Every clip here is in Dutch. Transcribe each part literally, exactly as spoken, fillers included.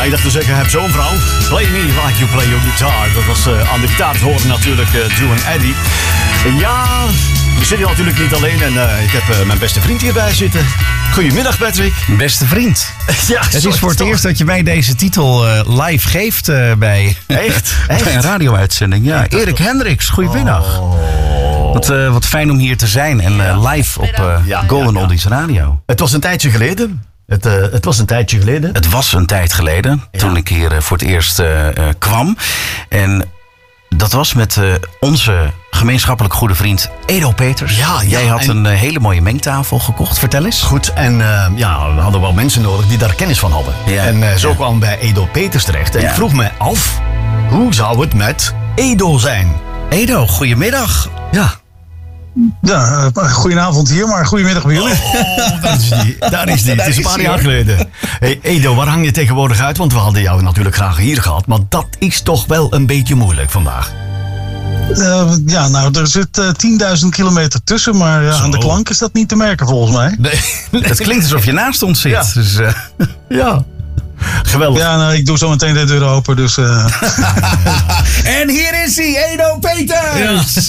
Ja, ik dacht te zeggen, hij heeft zo'n vrouw. Play me like you play your guitar. Dat was uh, aan de gitaar te horen natuurlijk uh, Drew en Eddie. En ja, we zitten hier natuurlijk niet alleen. En uh, ik heb uh, mijn beste vriend hierbij zitten. Goedemiddag, Patrick. Beste vriend. Ja, het is voor het toch eerst dat je mij deze titel uh, live geeft uh, bij, Echt? Echt? bij een radio-uitzending. Ja, Erik Hendricks, goedemiddag. Oh. Wat, uh, wat fijn om hier te zijn en uh, live op uh, ja, Golden ja, ja. Oldies Radio. Het was een tijdje geleden. Het, uh, het was een tijdje geleden. Het was een tijd geleden Ja. toen ik hier uh, voor het eerst uh, uh, kwam. En dat was met uh, onze gemeenschappelijk goede vriend Edo Peters. Ja, ja, Jij had en- een uh, hele mooie mengtafel gekocht. Vertel eens. Goed, en uh, ja, we hadden wel mensen nodig die daar kennis van hadden. Ja. En uh, zo Ja. kwam bij Edo Peters terecht. En Ja. ik vroeg me af, hoe zou het met Edo zijn? Edo, goedemiddag. Ja. Ja, uh, goedenavond hier, maar goedemiddag bij jullie. Oh, daar is die. Daar is die. Daar Het is een is paar die, jaar hoor. geleden. Hey, Edo, waar hang je tegenwoordig uit? Want we hadden jou natuurlijk graag hier gehad. Maar dat is toch wel een beetje moeilijk vandaag. Uh, ja, nou, er zit uh, tienduizend kilometer tussen, maar uh, Zo. aan de klank is dat niet te merken volgens mij. Nee. Het klinkt alsof je naast ons zit. Ja. Dus, uh, Ja. Geweldig. Ja, nou, ik doe zo meteen de deur open, dus... Uh, En hier is hij, Edo Peters!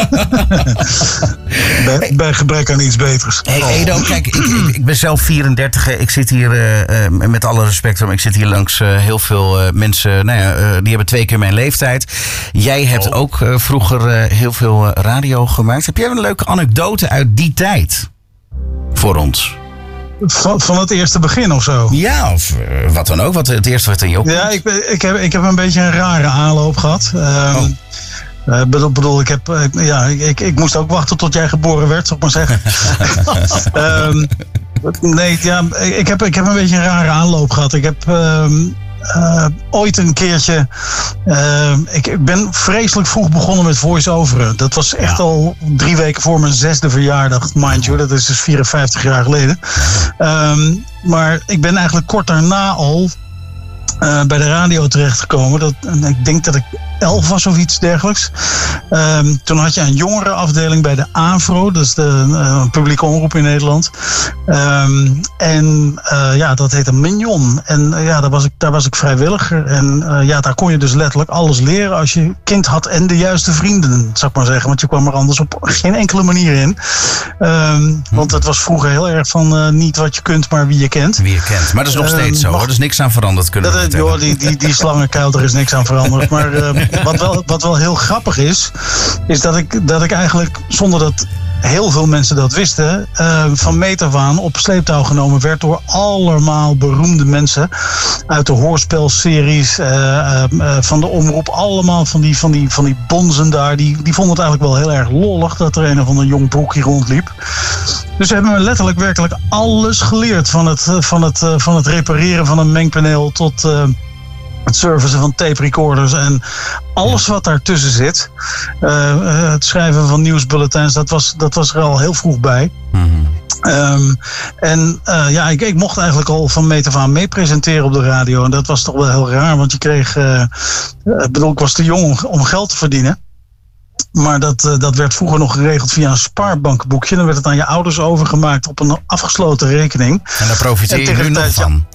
bij, bij gebrek aan iets beters. Hey Edo, kijk, ik, ik, ik ben zelf vierendertig. hè. Ik zit hier, uh, uh, met alle respect, maar ik zit hier langs uh, heel veel uh, mensen. Nou ja, uh, die hebben twee keer mijn leeftijd. Jij hebt Oh. ook uh, vroeger uh, heel veel uh, radio gemaakt. Heb jij een leuke anekdote uit die tijd voor ons? Van, van het eerste begin of zo. Ja, of uh, wat dan ook. Wat, het eerste wat in je op. Ja, ik, ben- ik, heb, ik heb een beetje een rare aanloop gehad. Um, Oh. uh, bedoel, bedoel, ik, heb, uh, ja, ik, ik moest ook wachten tot jij geboren werd, zal ik maar zeggen. um, nee, ja, ik heb, ik heb een beetje een rare aanloop gehad. Ik heb um, uh, ooit een keertje... Uh, ik, ik ben vreselijk vroeg begonnen met voice-overen. Dat was echt Ja. al drie weken voor mijn zesde verjaardag, mind you. Dat is dus vierenvijftig jaar geleden. Um, maar ik ben eigenlijk kort daarna al... Uh, bij de radio terechtgekomen. Dat, en ik denk dat ik elf was of iets dergelijks. Um, toen had je een jongerenafdeling bij de AVRO. Dat is de uh, publieke omroep in Nederland. Um, en uh, ja, dat heette Mignon. En uh, ja, daar was, ik, daar was ik vrijwilliger. En uh, ja, daar kon je dus letterlijk alles leren als je kind had en de juiste vrienden, zou ik maar zeggen. Want je kwam er anders op geen enkele manier in. Um, want het was vroeger heel erg van uh, niet wat je kunt, maar wie je kent. Wie je kent. Maar dat is nog Ehm, steeds zo, mag- hoor. Er is niks aan veranderd, kunnen we Dat, vertellen. joh, die, die, die slangenkuil, er is niks aan veranderd. Maar uh, wat, wel, wat wel heel grappig is, is dat ik, dat ik eigenlijk, zonder dat heel veel mensen dat wisten, uh, van meet af aan op sleeptouw genomen werd door allemaal beroemde mensen uit de hoorspelseries, uh, uh, uh, van de omroep. Allemaal van die, van die, van die bonzen daar. Die, die vonden het eigenlijk wel heel erg lollig dat er een of ander jong broekje rondliep. Dus ze hebben me letterlijk werkelijk alles geleerd. Van het, uh, van het, uh, van het repareren van een mengpaneel tot uh, het servicen van tape recorders en alles wat daartussen zit. Uh, uh, het schrijven van nieuwsbulletins, dat was, dat was er al heel vroeg bij. Mm-hmm. Um, en uh, ja, ik, ik mocht eigenlijk al van meet af aan mee presenteren op de radio. En dat was toch wel heel raar, want je kreeg... Uh, uh, ik bedoel, ik was te jong om, om geld te verdienen. Maar dat, uh, dat werd vroeger nog geregeld via een spaarbankboekje. Dan werd het aan je ouders overgemaakt op een afgesloten rekening. En daar profiteer En je tegen nu de nog tijd, ja. van.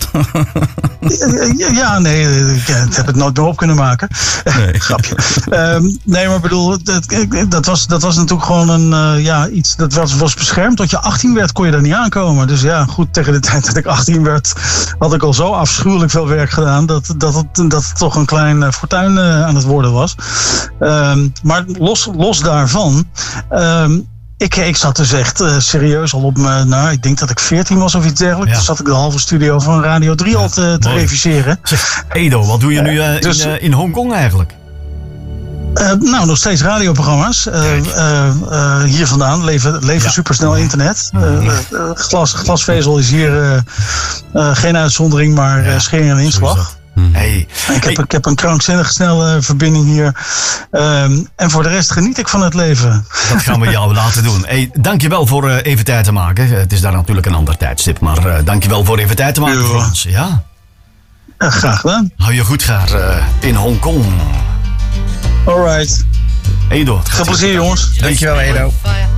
Ja, ja, nee, ik heb het nooit meer op kunnen maken. Nee. Grapje. Um, nee, maar bedoel, dat, dat, was, dat was natuurlijk gewoon een, uh, ja, iets, dat was, was beschermd. Tot je achttien werd kon je daar niet aankomen. Dus ja, goed, tegen de tijd dat ik achttien werd, had ik al zo afschuwelijk veel werk gedaan, dat, dat, het, dat het toch een klein uh, fortuin uh, aan het worden was. Um, maar los, los daarvan, um, Ik, ik zat dus echt uh, serieus al op mijn, nou, ik denk dat ik veertien was of iets dergelijks. Ja. Toen zat ik de halve studio van Radio drie Ja, al te, te mooi. reviseren. Zeg, Edo, wat doe je nu uh, Dus- in, uh, in Hongkong eigenlijk? Uh, nou, nog steeds radioprogramma's. Uh, uh, uh, hier vandaan, leven, leven Ja. supersnel internet. Uh, uh, uh, glas, glasvezel is hier uh, uh, geen uitzondering, maar uh, Ja, schering en Zo is inslag. dat. Hey. Ik heb, Hey. ik heb een krankzinnig snelle verbinding hier. Um, en voor de rest geniet ik van het leven. Dat gaan we jou laten doen. Hey, dankjewel voor uh, even tijd te maken. Het is daar natuurlijk een ander tijdstip, maar uh, dankjewel voor even tijd te maken Ja. voor ons. Ja. Uh, graag gedaan. Hou je goed gaar uh, in Hongkong. Alright. Edo. Veel plezier, jongens. Dankjewel, Edo.